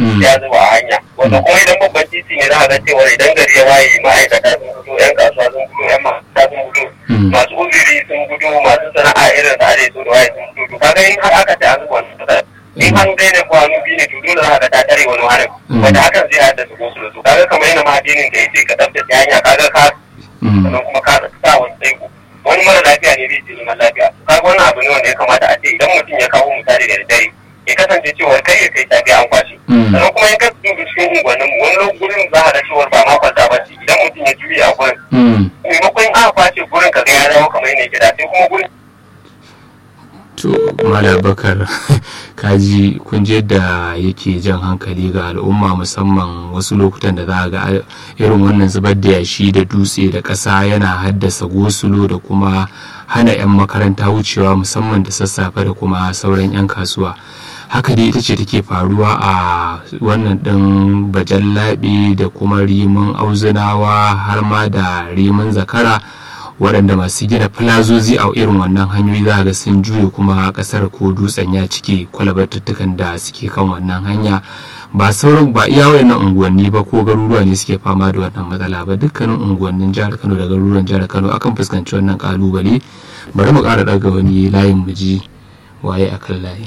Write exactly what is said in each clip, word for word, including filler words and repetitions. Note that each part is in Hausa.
ya zuba a hanya wanda kuma idan babban titi ne za a ga cewa idan gari ya waye ma'aikata sun fito yan kasuwa sun fito yan mata sun fito masu uzuri sun fito masu sana'a irin da are so da waye sun fito to kaga in har aka ta zuba wannan in an daina kwanu biyu ne to dole za ka ta tare wani harin wanda hakan zai haddasa gosulo to kaga kamar yana ma addinin ka yace ka tsaftace hanya kaga ka sannan kuma ka sa wani tsaiko wani mara lafiya ne zai ji neman lafiya kaga wannan abu ne wanda ya kamata a ce idan mutum ya kawo misali da dare ya kasance cewa kai ya kai tafiya an kwashe sannan kuma in ka dubi cikin unguwannin mu wani gurin za a da cewa ba ma kwanta ba ce idan mutum ya juya a gurin maimakon aka kwashe gurin ka ga ya dawo kamar yana gida sai kuma gurin to Malam Bakar kaji kun je da yake jan hankali ga al'umma musamman wasu lokutan da za a ga irin wannan zubar da yashi da dutse da ƙasa yana haddasa gosulo da kuma hana 'yan makaranta wucewa musamman da sassafe da kuma sauran 'yan kasuwa. Haka dai ita ce take faruwa a wannan ɗin Bajallaɓe da kuma Rimin Auzunawa har ma da Rimin Zakara, waɗanda masu gina filazozi a irin wannan hanyoyi za ga sun juye kuma ƙasar ko dutsen ya cike kwalabatuttukan da suke kan wannan hanya. Ba sauran ba iya wayannan unguwanni ba ko garuruwa ne suke fama da wannan matsala ba, dukkanin unguwannin jihar Kano da garuruwan jihar Kano akan fuskanci wannan kalubale. Bari mu ƙara ɗaga wani layin mu ji waye akan layin.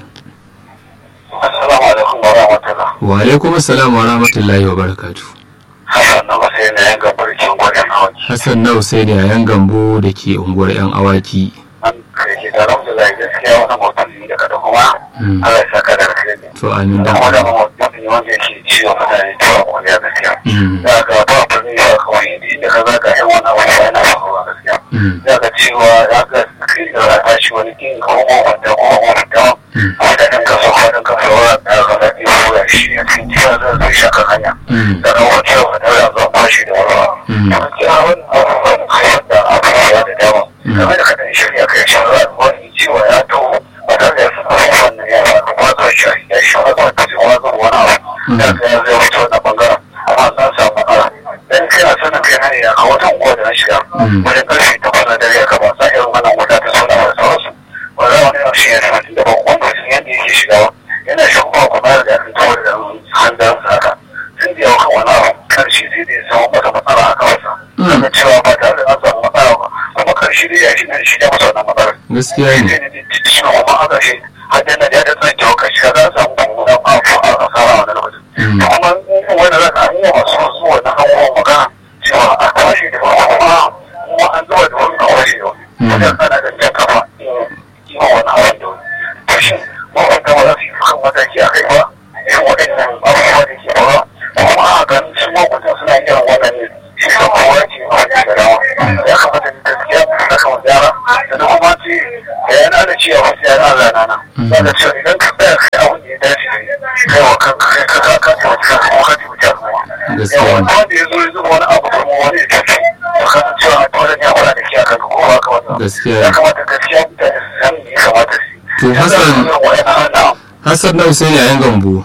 Assalamu alaikum wa rahmatullah. Wa alaikum assalam wa rahmatullahi wa barakatuh. Hassan na Hussein yan gambo da ke unguwar yan awaki. Hassan na Hussein yan gambo da ke unguwar yan awaki. An kare da Alhamdulillah gaskiya wannan mutum ne da kada kuma Allah ya saka da alheri. To amin da. Kuma da mutum ne wanda yake ciwo mutane to ko ya gaskiya. Da ga ba ba ne ya kawai da kaza ka yan wannan wani yana faruwa gaskiya. Da ga cewa ya ga kai da ta shi wani kin ko wanda ko wanda wanda dan kaso ko dan kaso da ga da ya shi a cikin jiya da zai shaka hanya. Da rawa cewa da ya zo fashi da wani. Da cewa wannan kai da abu ya da dama. Kamar da kadan shirya kai shawara wani cewa ya to ba da ya fara wannan ya fara ba ta shi ya shawara ta cewa wani abu da ya zai fito na bangaren amma san samu matsala dan kana sanin kai ne a wata unguwa da na shiga wani karfe takwas na dare ya kaba sa irin wannan wuta ta suna da sauransu wanda wani yau shi ya sanar da ban wanda sun yadda yake shigawa yana shigowa kuma da ya fito da hanzarin sa haka sun da yau kan wani abu karshe sai da ya samu masa matsala a kawarsa daga cewa ba tare da an samu matsala ba kuma karshe dai ya shi ne shi ya masa wannan matsalar gaskiya ne shi ne kuma aka shi har da na da tsan jawo kashi ka za a samu kuma a asara wani lokacin kuma wanda za ka hanyar masu wasu wani hannuwan magana cewa a tashi da wani kuma kuma an zuwa da wani kawai da wani wajen kana da jan kafa yi ma wani hawan da wani to shi mawanta ba za su yi kan mataki a kai ba yin waɗannan abubuwa da ke bawa kuma a ganin su mawanta suna yin wannan ne shi kan kowa ke ma da garawa ya kamata da gaskiya da kama gyara da na kuma ce da yana da ciyawa wasu yana rana na za ka ce idan ka tsaya kai abin da ya dace kai wa kanka kai ka ka ka ce wata kanka ko ka ce wata kuma yawan wanda ya zo ya zuba wani abu kuma wani ya tafi to ka san cewa a wajen ya fara da kiya kanka ko ba ka wata ya kamata gaskiya mutane su san me ya kamata su to Hassan Hassan na Hussein yayan gambo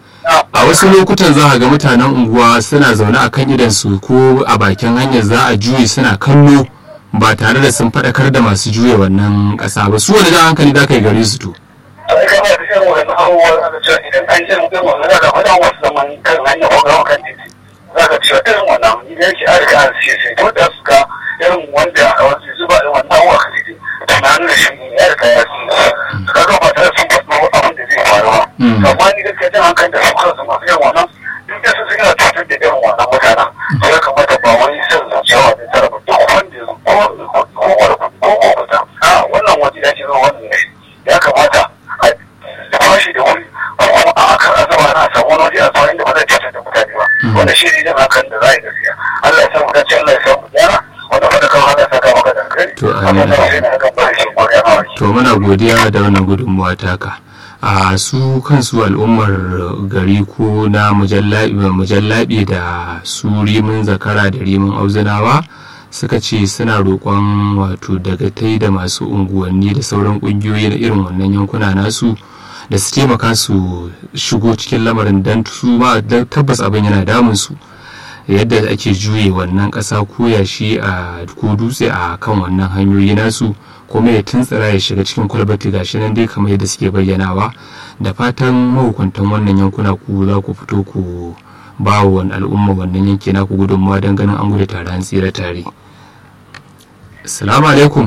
a wasu lokutan za a ga mutanen unguwa suna zaune a kan idansu ko a bakin hanyar za a juye suna kallo ba tare da sun faɗakar da masu juya wannan ƙasa ba, su wani da hankali da kai gare su to. Sai kama da irin wani abubuwa da cewa idan an ce mutum wani da faɗan wasu zaman kan hanyar ko gama kan titi za ka cewa irin wannan idan yake an riga an siya sai to da suka irin wanda a wasu zuba irin wannan abubuwa kan titi tunanin da shi ya riga ya siya su ka ga ba tare sun faɗo abin da zai faru ba. Amma ni gaskiya jan hankali da su kansu masu yin wannan duk da su suna cutar da irin wannan mutanen ya kamata ba wani son zuciya da tara ba duk wanda ya wannan waje da ke zuwa wannan ne ya kamata a fashi da wuri kuma a kan azaba na samu wani waje a zuwa inda ba zai cutar da mutane ba wanda shi ne jan hakan da za a yi gaskiya Allah ya samu dace Allah ya samu gyara wanda fada kan hana saka maka da kai to amin to muna godiya da wannan gudunmuwa taka. a su kansu al'ummar gari ko na mujallabi da su Rimin Zakara da Rimin Auzunawa suka ce suna roƙon wato dagatai da masu unguwanni da sauran ƙungiyoyi na irin wannan yankuna nasu da su taimaka su shigo cikin lamarin don su ma tabbas abin yana damun su yadda ake juye wannan ƙasa ko yashi a ko dutse a kan wannan hanyoyi nasu kuma ya tuntsira ya shiga cikin kwalbati gashi nan dai kamar yadda suke bayyanawa da fatan mahukuntan wannan yankuna ku za ku fito ku ba wa al'umma wannan yanki na ku gudunmawa don ganin an gudu tare an tsira tare. Assalamu alaikum.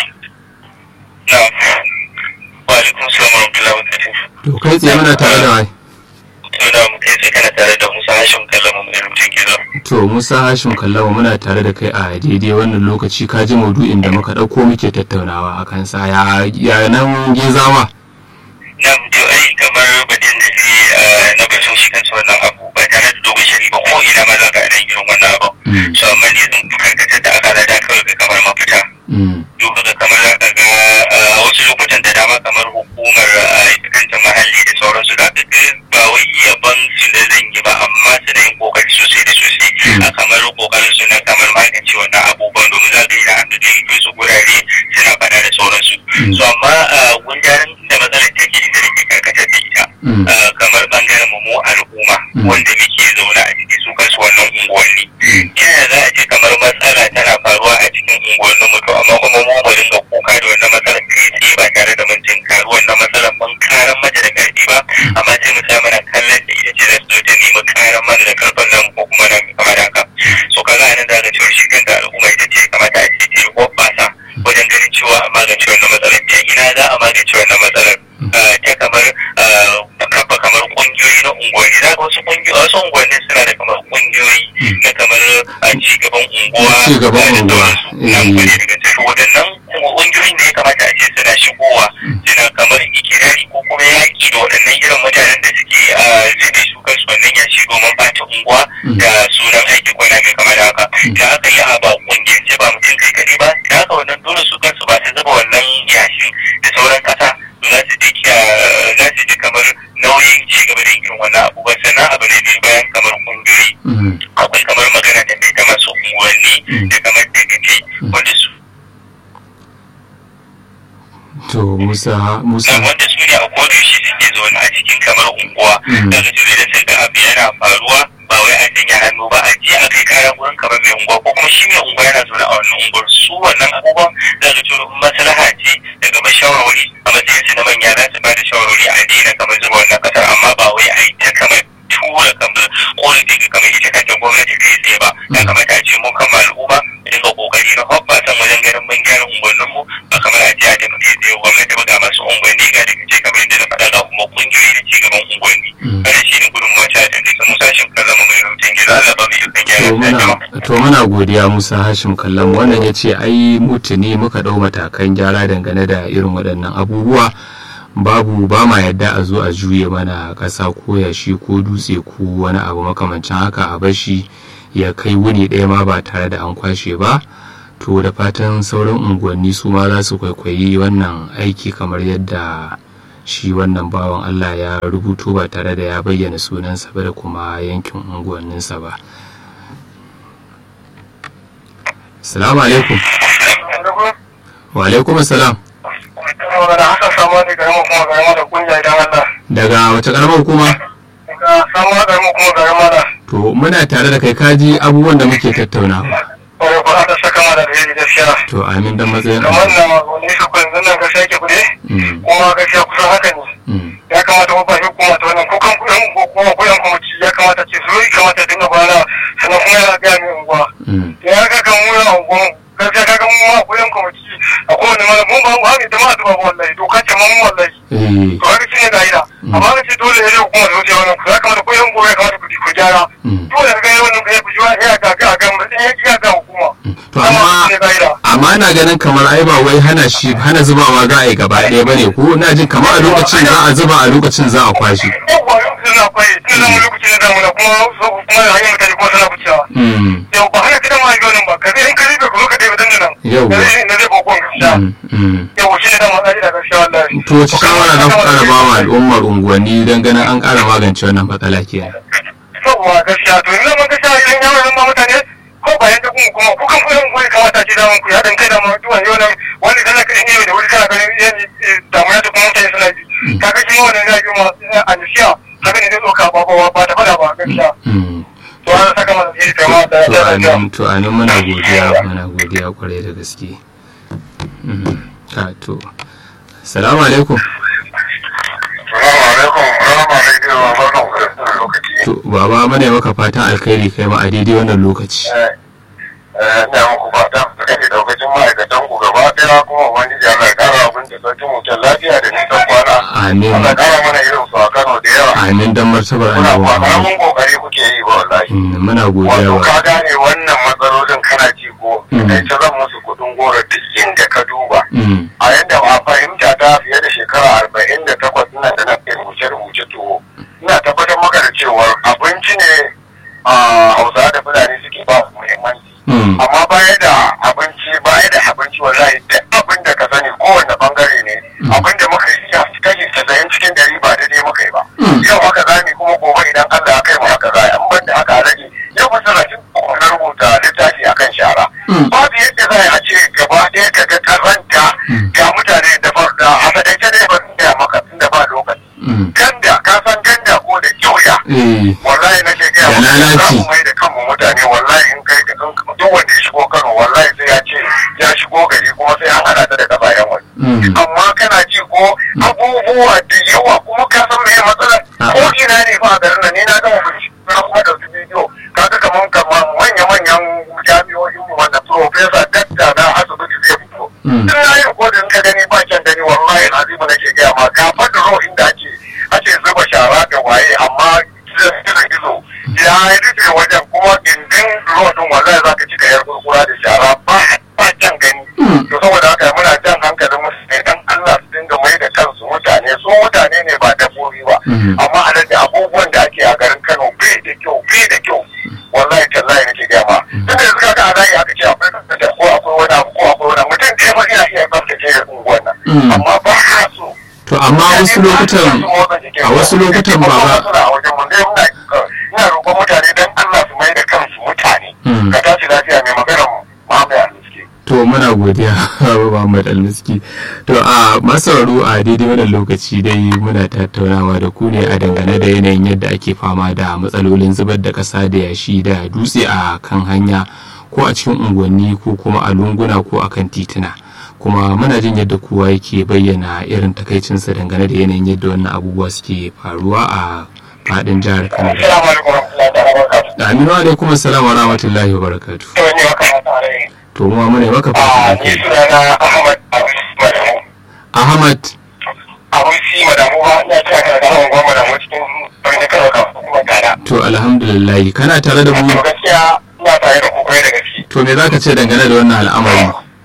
To kai tsaye muna tare da wai. To da mu kai tsaye kana tare da Musa Hashim Kallamu mai rubutun gizo. To Musa Hashim Kallamu muna tare da kai a daidai wannan lokaci, ka ji maudu'in da muka dauko muke tattaunawa akan sa ya ya nan gizawa. Na to ai kamar batun da zai na batun shi kansa wannan abu ba tare da dogon shiri ba ko ina ma za ka ga irin wannan abu. So amma ne zan karkatar da aka da kawai kamar mafita. Duka da kamar za ka ga wasu lokutan da dama kamar hukumar kanta mahalli da sauransu da ba wai iya ban su da zan yi ba, amma suna yin kokari sosai da sosai a kamar kokarin su na kamar magance wannan abubuwan, domin za ka yi da an da kai su gurare suna fada da sauransu. So amma gundarin da matsalar take inda nake karkatar da ita kamar bangaren mu al'umma wanda muke zaune a cikin su kansu wannan unguwanni. Yana za a ce kamar matsala tana faruwa a cikin unguwannin mu, to amma kuma mu mu dinga kuka da wannan matsalar kai ba tare da mun tinkari wannan matsalar mun karan mata da karfi ba, amma sai mu sa mana kallon da ita ce za su zo ta nemi karan mana da karfin nan ko kuma nan kamar haka. So kaga nan da ga cewa shi kanta al'umma ita ce kamata a ce ta yi hoɓɓasa wajen ganin cewa a magance wannan matsalar. Ta ina za a magance wannan matsalar? Ta kamar kafa kamar ƙungiyoyi na unguwanni. Za ka wasu ƙungiyoyi wasu unguwannin suna da kamar ƙungiyoyi na kamar cigaban unguwa da sauransu. Na kwale daga cikin waɗannan ƙungiyoyin da ya kamata a ce suna shigowa suna kamar ikirari ko kuma yaƙi da waɗannan irin mutanen da suke zai su kansu wannan yashi domin ɓata unguwa da sunan aiki kwana mai kamar haka. Da aka yi a ba ƙungiyance ba mutum kai kaɗai ba, da haka wannan dole su kansu ba su zuba wannan yashin da sauran ƙasa za su ji za su ji kamar nauyin ci gaba da irin wannan abubuwan. Sannan abu ne biyu bayan kamar ƙungiyoyi akwai kamar magana da ta masu unguwanni da kamar dagaci wanda su to Musa Musa wanda su ne a kodin shi suke zaune a cikin kamar unguwa. Daga su idan sai ga abu yana faruwa ba wai a janya hannu ba, a je a kai kayan gurin kamar mai unguwa ko kuma shi mai unguwa yana zaune a wannan unguwar. Su wannan abubuwan daga su maslaha ce daga mashawarwari a matsayin su na manya za su ba da shawarwari a daina kamar zuba wannan kasar, amma ba wai a yi ta kamar tura kamar korafi ga kamar ita kanta gwamnati kai tsaye ba. Ya kamata a ce mu kama al'umma mu dinga kokari na hoɓɓasan wajen ganin mun gyara unguwannin mu, ba kamar a jiya da muke tsaye gwamnati ba ga masu unguwanni ga daga ce kamar yadda na faɗa ga kuma kungiyoyi da ci gaban unguwanni. Wannan shi ne gudunmawa ta da nisa Musa Hashim Kallamu mai rubutun gida. Allah ba mu yi kan gyara. To muna godiya Musa Hashim Kallamu. Wannan ya ce ai mutuni muka ɗau matakan gyara dangane da irin waɗannan abubuwa. Babu ba ma yadda a zo a juye mana ƙasa ko yashi ko dutse ko wani abu makamancin haka a bashi ya kai wuni ɗaya ma ba tare da an kwashe ba. To da fatan sauran unguwanni su ma za su kwaikwayi wannan aiki kamar yadda shi wannan bawan Allah ya rubuto ba tare da ya bayyana sunansa ba da kuma yankin unguwanninsa ba. Assalamu alaikum. Wa alaikum assalam. Daga wace karamar hukuma? To muna tare da kai, kaji abubuwan da muke tattaunawa. To amin dan matsayin kamar na wani shi kwanzan nan ga shake kuɗe kuma gaskiya kusan haka ne. Ya kamata ko ba shi kuma ta wannan kukan kuɗin ko kuma kuɗin kuma ya kamata ce su yi kamata dinga bana sannan kuma yana gaya mai unguwa. Ya ga kan mu yana unguwa gaskiya ka ga mu ma kuɗin kuma ci a kowane mana mun ba mu hami da ma zuba wallahi to kace mun wallahi. To haka shi ne ga'ida. Amma ka ce dole ne kuma da wuce wannan ya kamata kuɗin gobe ya kamata ku ku gyara. Dole ka ga wannan kai ku ji ya ga ga ga mutum ya ga hukuma. To amma amma ina ganin kamar ai ba wai hana shi hana zubawa za a yi gaba ɗaya bane ko ina jin kamar a lokacin za a zuba a lokacin za a kwashi. Suna kwaye tun zama lokacin da damuna kuma kuma da hanyar mutane kuma suna wucewa. Yau ba hana kidan ma yi gaunin ba ka zai in ka ribe ka zo ka ɗaya dandanan. Yau ba. Na zai kokon gaskiya. Yau shi ne dama tsari da gaskiya wallahi. To wace shawara za ku ƙara ba wa al'ummar unguwanni don ganin an ƙara magance wannan matsala kenan. Yauwa gaskiya to yanzu mun gaskiya idan yawon ma mutane ko bayan da kuma kuma kukan kuɗin kuɗi kamata ce damun ku haɗin kai da mu duwan yau nan wani kana kan yau da wuri kana ganin yan damuna da kuma mutane suna ji kaga shi ma wannan ya yi ma anisiya haka ne zai tsoka ba ba ba ta fada ba gaskiya to an saka mana jiri kama da to anan to anan muna godiya muna godiya kwarai da gaske. ka to assalamu alaikum. To baba mana maka fatan alkhairi kai ma a daidai wannan lokaci. Ina muku fatan alkhairi da lokacin ma'aikatan ku gaba daya kuma wani da Allah ya kara abin da sautin mutum lafiya da nisan kwana. Amin. Allah kara mana irin su a Kano da yawa. Amin dan martabar Annabi Muhammad. Mun kokari kuke yi wallahi. Muna godiya wa. Ka gane wannan matsalolin kana ji ko kai ta zan musu kudin goro duk inda ka duba. A yadda ba fahimta ta fiye da shekara arba'in da takwas ina da na rubuce-rubuce to ina tabbatar maka da cewa abinci ne a Hausa da Fulani suke ba su muhimmanci. Amma baya da abinci baya da abinci wallahi duk abin da ka sani kowanne bangare ne abin da muka yi ya kashi casa'in cikin dari ba daidai muka yi ba. Yau haka za mu kuma gobe idan Allah ya kai mu haka za an ban da haka rage yau ba talatin na rubuta littafi akan shara. Babu yadda za a ce gaba ɗaya ka ga karanta ga mutane da farda a sadaice dai ba su maka tunda ba lokaci. Ganda ka san ganda ko da kyauya. Wallahi na ke gaya maka za mu mai da kanmu mutane wallahi in kai duk wanda ya shigo Kano wallahi sai ya ce ya shigo gari kuma sai an hada ta da kafayen wani. Amma kana ji ko abubuwa da yawa kuma ka san me matsalar ko ina ne fa a garin nan ni na gama bincike na kuma da su bidiyo kaga kaman kaman manya-manyan jami'o'in mu wanda professor dakta na asibiti zai fito. Tun na yin kodin ka gani ba kyan gani wallahi azimu nake gaya ma ka faɗi ro inda ake ake zuba shara da waye amma gizo ya yi rufe wajen kuma gindin rodin wallahi za ka ci da yar kurkura da shara ba ba kyan gani. To saboda haka muna jan hankalin mutane dan Allah su dinga mai da kansu mutane su mutane ne ba dabbobi ba. Amma a da abubuwan da ake a garin Kano bai da kyau bai da kyau wallahi tallahi nake gaya ma. Tun da yanzu kaga a rayu aka ce akwai tsaftace ko akwai wani abu ko akwai wani mutum ɗaya ma ina iya tsaftace unguwan nan. Amma ba a so. To amma wasu lokutan a wasu lokutan baba ina roƙon mutane don Allah su mai da kansu mutane. Ka tashi lafiya mai magana Muhammad Al-Miski. To muna godiya Muhammad Al-Miski. To a masauraro a daidai wannan lokaci dai muna tattaunawa da ku ne a dangane da yanayin yadda ake fama da matsalolin zubar da ƙasa da yashi da dutse a kan hanya ko a cikin unguwanni ko kuma a lunguna ko a kan tituna. Kuma muna jin yadda kowa yake bayyana irin takaicinsa dangane da yanayin yadda wannan abubuwa suke faruwa a fadin jihar Kano. Aminu alaikum assalam wa rahmatullahi wa barakatuh. To mu ma mune maka fata. Ni sunana Ahmad Ahmad Abusi madamu ba ina cewa kana da hawan goma da mu cikin birnin Kano ka kuma gada. To alhamdulillah kana tare da mu. Gaskiya ina tare da ku kai da gaske. To me zaka ce dangane da wannan al'amari?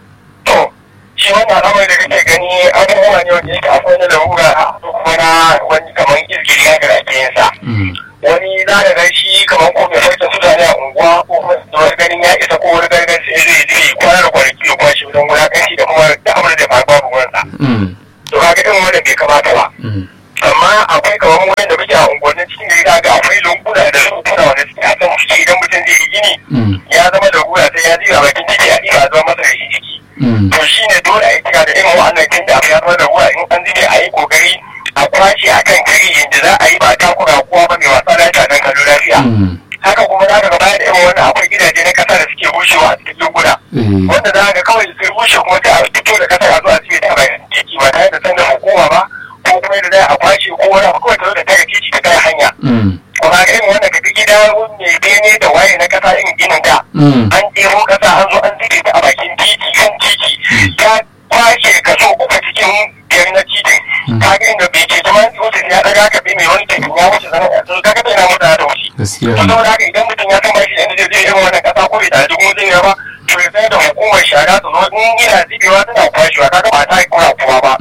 To shi wannan al'amari da kake gani abubuwa ne wanda yake akwai na larura kuma na wani kamar kirkiri ya gara ake yin sa. Wani za ka ga shi kamar ko mai farka su zane a unguwa ko kuma da wani ganin ya isa ko wani gargar sai zai zai kwana da kwanaki da kwashi don wulaƙanci da kuma da abin da ba babu wansa. To ka ga irin wannan bai kamata ba. Amma akwai kamar wani da muke a unguwannin cikin gari za ga akwai lunguna da lunguna wanda suke a kan shi idan mutum zai yi gini ya zama da gura sai ya jira bakin ciki a ɗiba zama masa da shi ciki. To shi ne dole a yi kira da irin wa'annan tun da abu ya zama da gura in an zube a yi kokari a kwashe a kan kari yadda za a yi ba takura kowa ba mai wasa lafiya don kallo lafiya. Haka kuma za ka ga bayan da irin wannan akwai gidaje na kasa da suke rushewa a cikin lunguna. Wanda za ka ga kawai su rushe kuma ta fito da kasa a zuwa cikin ta bayan titi ba tare da sanin hukuma ba ko kuma yadda za a kwashe ko wani abu kawai ta zo da tare titi ta kai hanya. Kuma ga irin wannan ka ga gida mai bene da waye na kasa irin ginin da an ɗebo kasa an zo an zube ta a bakin titi kan titi ya kwashe kaso uku cikin biyar na titin kaga inda bai ke zama wuce ya daga ka bi mai wani tafi ya wuce zama yanzu kaga bai na mota da wuce to saboda haka idan mutum ya san bashi yanzu zai zai irin wannan kasa ko bai tare da kuma zai ba to ya sai da hukumar shara su zo in yana zibewa suna kwashewa kaga ba ta yi kura kuwa ba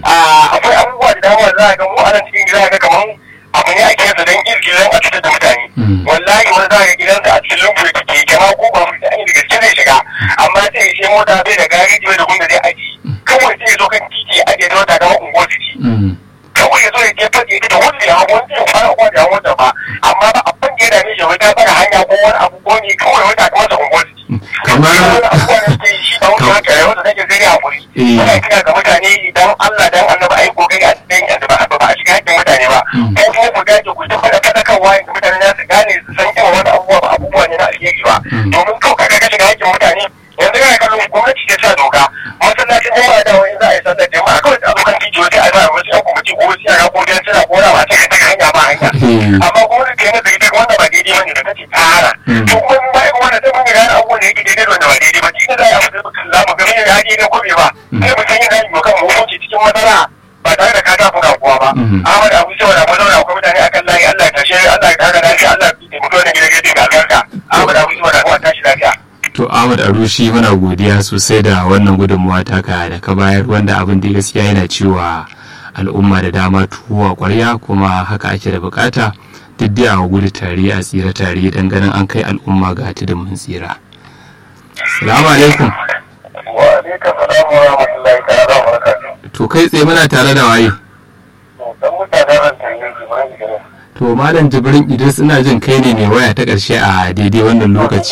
akwai abubuwa da dama za a ga mu a nan cikin gida ga kamar abu ne ake yasa don izgirin a cutar da mutane wallahi wani za a ga gidansa a cikin lumbu da ke kama ko ba mutum an yi da gaske zai shiga amma sai ya sai mota bai da gareji bai da gunda zai aji kawai sai ya zo kan titi ya ajiye da wata da unguwar ciki kawai ya zo ya jefa ya da wanda ya hawa wanda ya fara uwa da wanda ba amma ba abin da ya dame shi wata fara hanya ko wani abu ko ne kawai wata ta masa unguwar ciki kamar wani abubuwa da suke shi ba wani haka ya wanda zai zai hakuri yana kira ga mutane idan Allah dan annaba ai kokari a cikin yanzu ba a shiga hakkin mutane ba kai kuma ku gaje ku tafi da kadakarwa yadda mutane za su gane su san irin wani abubuwa ba abubuwa ne na alheri ba domin kawai kaga ka shiga hakkin mutane yanzu kana kallon gwamnati ta sa doka masallacin jama'a da wani za a yi sallar jama'a kawai a zo kan titi wata a zara wasu yan kwamiti ko wasu yara ko biyan suna amma gwamnati ta yi masa ita wanda ba daidai bane da kace tsara to kuma bayan wannan sai mun ga abubuwan da yake daidai da wanda ba daidai ba cikin zai abu da za mu ga mun ga daidai ko bai ba sai mu san yana yi kan hukunci cikin matsala ba tare da ka ta fuka kuwa ba Ahmad Abu Cewa da mazauna akwai mutane akan layi Allah ya tashe Allah ya kaga lafiya Allah ya mutu da gidan gidan ga albarka Ahmad Abu Cewa da kuma tashi lafiya. To Ahmad Arushi muna godiya sosai da wannan gudunmuwa taka da ka bayar wanda abin da gaskiya yana cewa al'umma da dama tuwa kwarya kuma haka ake da bukata duk da a gudu tare a tsira tare dan ganin an kai al'umma ga tudun mun tsira. Assalamu alaikum. Wa alaikum assalam wa rahmatullahi ta'ala wa barakatuh. To kai tsaye muna tare da waye? Dan mutanen ran tare Ibrahim. To Malam Jibrin Idris ina jin kai ne mai waya ta ƙarshe a daidai wannan lokaci.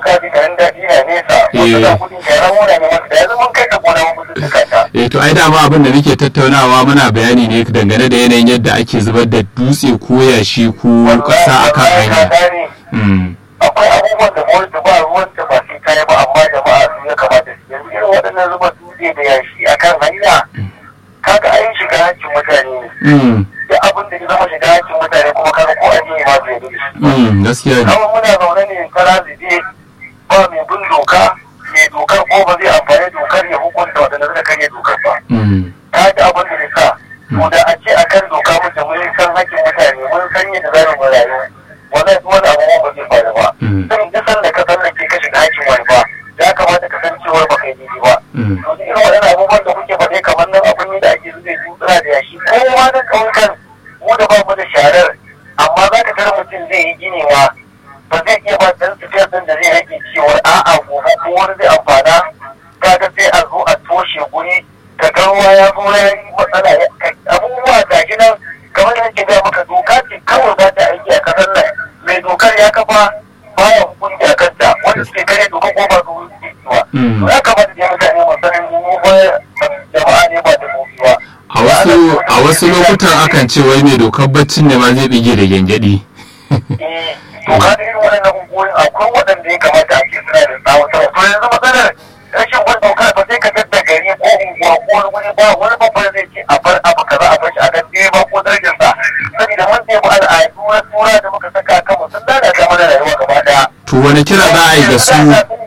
Eh to ai dama abin da muke tattaunawa muna bayani ne dangane da yanayin yadda ake zubar da dutse ko yashi ko ƙasa akan hanya. Akwai abubuwan da gwamnati ba ruwan ta ba sai kai ba amma jama'a su ya kamata su yanzu irin waɗannan zuba dutse da yashi akan hanya kaga an shiga hancin mutane ne. Da abin da ya zama shiga hancin mutane kuma kaga ko ajiye ma zai yi. Gaskiya ne. Kawai muna zaune ne kara zube ba mai bin doka mai dokar ko ba zai amfani dokar ya hukunta waɗanda suka karya dokar ba. Ta ji abin da ya sa. To da a ce a kan doka mutu mun san hakkin mutane mun san yadda za mu rayu. Wannan su wani abubuwan ba zai faru ba. Sai duk sanda ka tsallake ka shiga hakkin wani ba ya kamata ka san cewar ba kai daidai ba. To irin waɗannan abubuwan da kuke faɗe kamar nan abin ne da ake zube dutsuna da yashi ko ma na ƙauyukan mu da ba mu da sharar amma za ka tara mutum zai yi gini ma ba zai iya ba dan tafiyar din da zai rage cewar a'a gobe ko wani zai amfana kaga sai a zo a toshe guri ka ga ruwa ya zo ya yi matsala abubuwa ga shi nan kamar da ke ga maka doka ce kawai ba ta aiki a kasar nan mai dokar ya kafa baya hukunci a kanta wanda suke kare doka ko ba su hukunci ba to ya kamata da mutane mu sanin mu ba jama'a ne ba da gobe ba. A wasu a wasu lokutan akan ce wai mai dokar baccin ne ma zai bige da gyangyaɗi. To ka da irin waɗannan unguwoyi akwai waɗanda ya kamata a ce suna da tsawatarwa. To yanzu matsalar rashin bin doka ba sai ka tadda gari ko unguwa ko wani wuri ba wani babban zai ce a bar abu kaza a bar shi a dan ɗaya ba ko darajar sa. Saboda mun ɗebi al'adu na tura da muka saka kan mu sun lalata mana rayuwa gaba ɗaya. To wani kira za a yi ga su?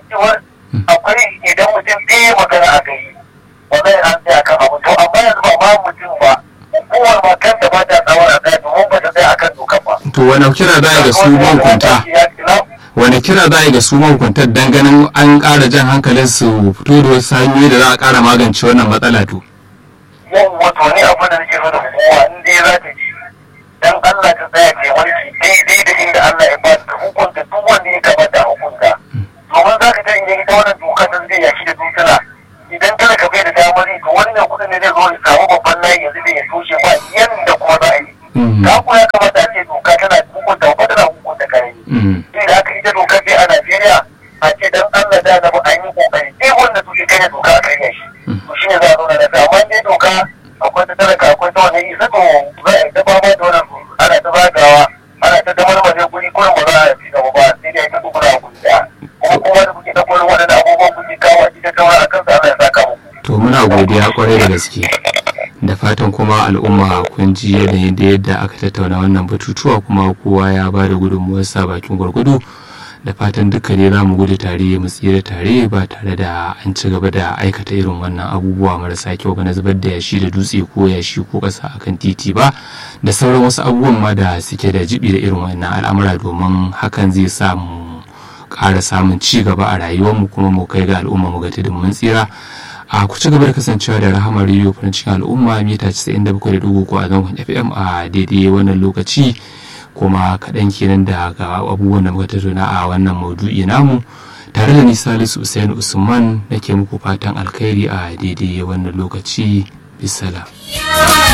Akwai idan mutum ɗaya magana a gari. Wallahi an tsaya kan abu to amma yanzu ba ma mutum ba hukumar ma kanta ba ta tsawon a tsaya domin ba ta tsaya akan dokan ba. To wani kira za a yi ga su mahukunta? Wani kira za a yi ga su mahukuntar dan ganin an ƙara jan hankalin su fito da wasu hanyoyi da za a ƙara magance wannan matsala to? Yau wato ne abin da nake so da hukuma in dai za ta ji dan Allah ta tsaya ke wanki daidai da inda Allah ya ba ta hukunta duk wanda ya kamata a hukunta. Domin za ka ta in ita wannan dokar da zai yaki da dutuna idan kada ka bai da damar to wannan kudin ne zai zo ya samu babban layi yanzu da ya toshe ba yanda kuma za a yi. Ka kuma ya kamata a ce doka tana hukunta ba tana hukunta kare. Sai da aka ita dokar dai a Najeriya a ce dan Allah da na an yi kokari sai wanda suke kare doka a kare shi. To shi ne za a zo da ta amma dai doka akwai ta talaka akwai ta wani isa to za a yi ta fama da wannan ana ta zagawa ana ta damar mace guri kuma ba za a fi gaba ba sai dai ta dubura a guri daya. Kuma kuma da kuke ta kwarin waɗanda abubuwan kuke kawo a cikin kawai a kansa Allah ya saka muku. To muna godiya kwarai da gaske. Da fatan kuma al'umma kun ji yanayin da yadda aka tattauna wannan batutuwa kuma kowa ya ba da gudunmuwarsa bakin gwargwado da fatan duka ne za mu gudu tare mu tsira tare ba tare da an ci gaba da aikata irin wannan abubuwa marasa kyau ba na zubar da yashi da dutse ko yashi ko ƙasa akan titi ba da sauran wasu abubuwan ma da suke da jibi da irin wannan al'amura domin hakan zai sa mu ƙara samun ci gaba a rayuwarmu kuma mu kai ga al'umma mu ga tudun mun tsira. A ku ci gaba da kasancewa da Rahama Radio farin cikin al'umma mita casa'in da bakwai da ɗigo uku a zangon F M a daidai wannan lokaci kuma kaɗan kenan da ga abubuwan da muka tattauna a wannan maudu'i namu tare da ni Salisu Usain Usman nake muku fatan alkhairi a daidai wannan lokaci bisala.